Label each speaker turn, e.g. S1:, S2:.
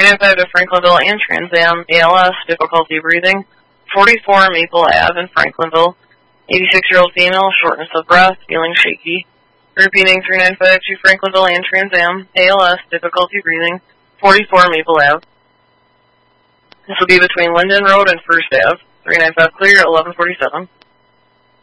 S1: 395 to Franklinville and Trans Am, ALS, difficulty breathing. 44 Maple Ave in Franklinville. 86-year-old female, shortness of breath, feeling shaky. Repeating 395 to Franklinville and Trans Am, ALS, difficulty breathing. 44 Maple Ave. This will be between Linden Road and First Ave. 395 clear at 1147.